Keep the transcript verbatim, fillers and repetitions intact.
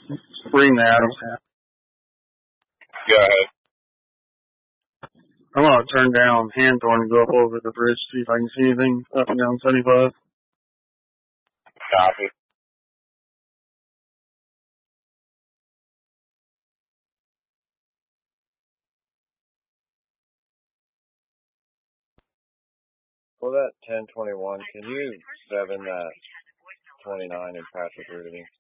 Bring that. Go ahead. I'm gonna turn down Hanthorn and go up over the bridge, see if I can see anything up and down seventy-five. Copy. For that ten twenty-one, can you seven that twenty-nine and Patrick Rudy?